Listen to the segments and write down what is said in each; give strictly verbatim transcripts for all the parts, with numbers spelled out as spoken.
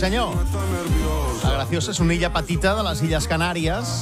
senyor. La Graciosa és una illa petita de les Illes Canàries.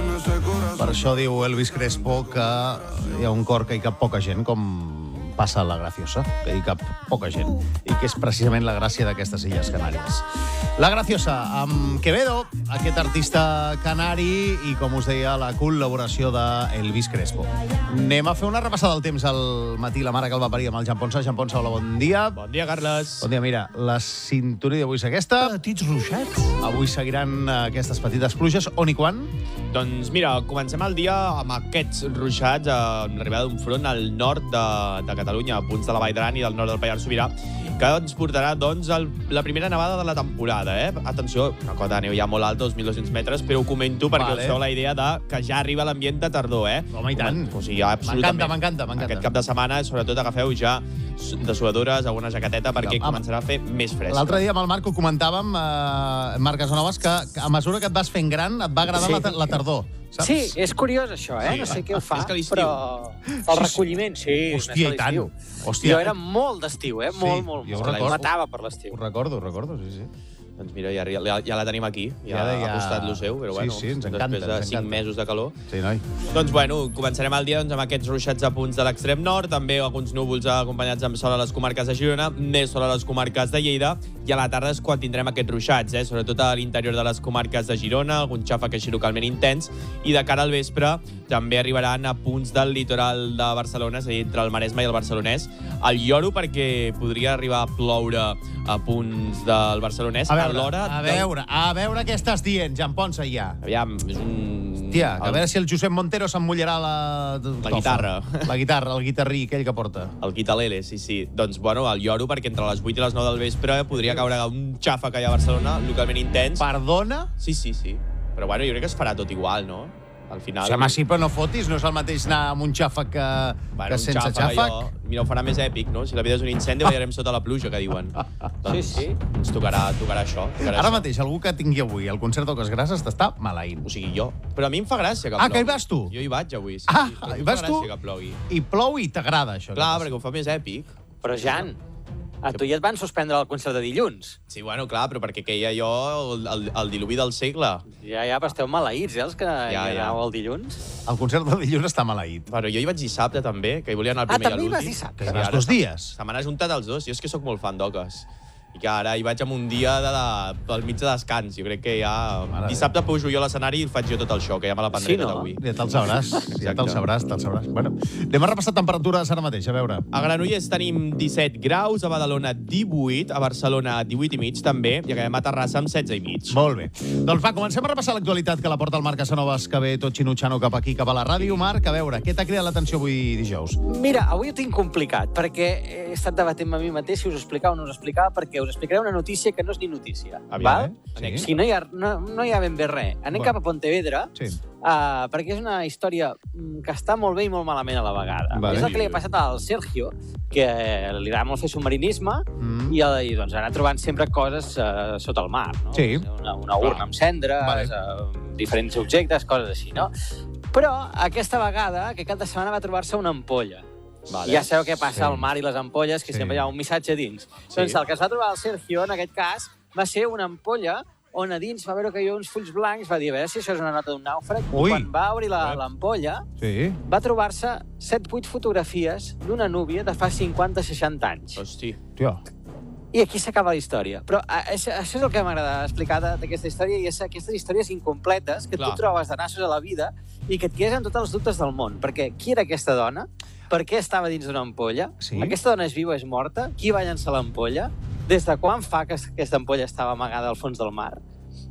Per això diu Elvis Crespo que hi ha un cor que hi cap poca gent, com passa a la Graciosa, que hi cap poca gent, i que és precisament la gràcia d'aquestes Illes Canàries. La Graciosa, amb Quevedo, aquest artista canari, i, com us deia, la col·laboració d'Elvis Crespo. Anem a fer una repassada del temps al matí, la mare que el va parir amb el Jean Ponsa. Jean Ponsa, hola, bon dia. Bon dia, Carles. Bon dia, mira, la cinturia d'avui és aquesta. Petits ruixats. Avui seguiran aquestes petites pluges. On i quan? Doncs mira, comencem el dia amb aquests ruixats, amb l'arribada d'un front al nord de, de Catalunya, a punts de la Vall d'Aran i del nord del Pallars Sobirà, que ens portarà doncs, el, la primera nevada de la temporada. Eh? Atenció, una cota de neu ja molt alta, dos mil dos-cents metres, però ho comento perquè vale. us feu la idea de que ja arriba l'ambient de tardor. Eh? Home, i tant. O sigui, absolutament. M'encanta, m'encanta. Aquest cap de setmana, sobretot, agafeu ja de suadores, alguna jaqueteta, perquè Am començarà a fer més fresc. L'altre dia amb el Marc ho comentàvem, eh, Marc Casanovas, que a mesura que et vas fent gran et va agradar sí. la, la tardor. Saps? Sí, és curiós això, eh? Sí. No sé què ho fa, És que l'estiu. però el recolliment, sí. Hòstia, i tant. Hòstia. Jo era molt d'estiu, eh? Sí, Molt, molt, jo ho molt. recordo. Matava per l'estiu. Ho recordo, ho recordo, sí, sí. Doncs mira, ja, ja, ja la tenim aquí, ja, Ja, ja ja. ha costat lo seu, però Sí, bueno, sí, ens encanta, després de ens cinc encanta. mesos de calor. Sí, noi. Doncs bueno, començarem el dia doncs, amb aquests ruixats a punts de l'extrem nord, també alguns núvols acompanyats amb sol a les comarques de Girona, més sol a les comarques de Lleida, i a la tarda és quan tindrem aquests ruixats, eh? Sobretot a l'interior de les comarques de Girona, algun xàfec així localment intens, i de cara al vespre també arribaran a punts del litoral de Barcelona, és a dir, entre el Maresme i el Barcelonès, el Lloro, perquè podria arribar a ploure a punts del Barcelonès A veure, a l'hora a veure, a veure què estàs dient, Jean Ponsa, ja. Aviam, és un... Tia, a veure si el Josep Montero s'emmullarà la... La guitarra. La guitarra, el guitarrí aquell que porta. El guitalele, sí, sí. Doncs, bueno, el lloro, perquè entre les vuit i les nou del vespre podria caure un xàfec allà a Barcelona, localment intens. Perdona? Sí, sí, sí. Però, bueno, jo crec que es farà tot igual, no? Al final... Sí, home, sí, però no fotis, no és el mateix anar amb un xàfec que, bueno, que un sense xàfec. xàfec. Allò, mira, ho farà més èpic, no? Si la vida és un incendi, ballarem sota la pluja, que diuen. Sí, sí. Ens tocarà, tocarà això. Tocarà Ara això. mateix, algú que tingui avui el concert d'Oques Grasses t'està maleint. O sigui, jo. Però a mi em fa gràcia que Ah, plogui. que hi vas tu? Jo hi vaig avui, sí. Ah, sí, però a mi hi em fa vas tu? gràcia que plogui. I plou i t'agrada, això. Clar, que perquè ho fa més èpic. Però, Jan, a tu ja et van suspendre el concert de dilluns. Sí, bueno, clar, però perquè queia jo el, el, el diluvi del segle. Ja, ja, però esteu maleïts, eh, els que ja, ja. ja anàveu el dilluns. El concert de dilluns està maleït. Bueno, jo hi vaig dissabte, també, que hi volia anar el Ah, primer també i hi vas l'últim. dissabte? Que hi Sí, vas ara dos se- dies. Se m'han ajuntat els dos. Jo és que sóc molt fan d'oques. I que ara hi vaig amb un dia de la, pel mig de descans. Jo crec que ja... Mare Dissabte pujo jo a l'escenari i faig jo tot el show, que ja me la prendré Sí, no? tot avui. Ja te'l sabràs, ja Exacte. te'l sabràs, te'l sabràs. Bueno, anem a repassar temperatures ara mateix, a veure. A Granollers tenim disset graus, a Badalona divuit, a Barcelona divuit i mig també, i acabem a Terrassa amb setze i mig. Molt bé. Doncs va, comencem a repassar l'actualitat que la porta el Marc Casanovas, que ve tot xinutxano cap aquí, cap a la ràdio. Marc, a veure, què t'ha cridat l'atenció avui dijous? Mira, avui ho tinc complicat, perquè he estat debatent amb mi mateix si us ho explicava o no us ho explicava, perquè us explicaré una notícia que no és ni notícia. Aviam, val? eh? Sí. Sí, no hi ha, no, no hi ha ben bé res. Anem Bueno. cap a Pontevedra, Sí. uh, perquè és una història mm, que està molt bé i molt malament a la vegada. Vale. És el que li ha passat al Sergio, que li agrada molt fer submarinisme, Mm. i, i doncs anar trobant sempre coses uh, sota el mar. No? Sí. Una, una urna amb cendres, Vale. uh, diferents objectes, coses així, no? Però aquesta vegada, aquest cap de setmana, va trobar-se una ampolla. Vale. Ja sabeu què passa Sí. al mar i les ampolles, que Sí. sempre hi ha un missatge dins. Sí. Doncs el que es va trobar el Sergio, en aquest cas, va ser una ampolla on a dins va veure que hi havia uns fulls blancs, va dir, a veure si això és una nota d'un nàufrag. Ui. I quan va obrir la- Ep. l'ampolla, Sí. va trobar-se set vuit fotografies d'una núvia de fa cinquanta seixanta anys. Hosti. Tio. I aquí s'acaba la història. Però a, això, això és el que m'agrada explicar de- d'aquesta història, i és aquestes històries incompletes que Clar. tu trobes de nassos a la vida i que et quedes amb tots els dubtes del món. Perquè qui era aquesta dona? Per què estava dins d'una ampolla? Sí. Aquesta dona és viva o és morta? Qui va llançar l'ampolla? Des de quan fa que aquesta ampolla estava amagada al fons del mar?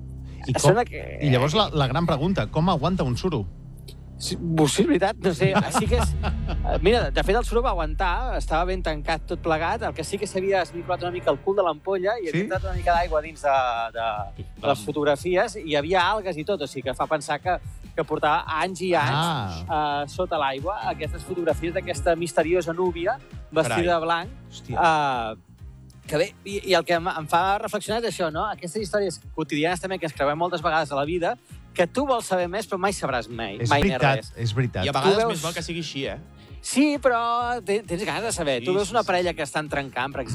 I, com... Sona que... I llavors la, la gran pregunta, com aguanta un suro? Sí, possibilitat, no sé. Sí que és... Mira, de fet, el suro va aguantar, estava ben tancat tot plegat, el que sí que s'havia esmicolat una mica el cul de l'ampolla i Sí? havia entrat una mica d'aigua dins de, de, de les fotografies i hi havia algues i tot, o sigui que fa pensar que, que portava anys i anys Ah. uh, sota l'aigua aquestes fotografies d'aquesta misteriosa núvia vestida Carai. de blanc. Hòstia. Uh, que bé, i, i el que em, em fa reflexionar és això, no? Aquestes històries quotidianes també que ens creuem moltes vegades a la vida, que tu vols saber més però mai sabràs mai, És mai més veritat, res. és veritat. I a vegades veus- més val que sigui així, eh? Sí, però te- tens ganes de saber. Sí, Tu veus sí, una sí. parella que estan trencant, per exemple,